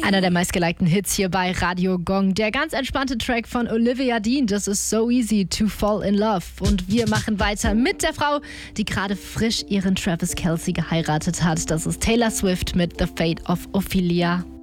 Einer der meistgelikten Hits hier bei Radio Gong. Der ganz entspannte Track von Olivia Dean. Das ist So Easy to Fall in Love. Und wir machen weiter mit der Frau, die gerade frisch ihren Travis Kelce geheiratet hat. Das ist Taylor Swift mit The Fate of Ophelia.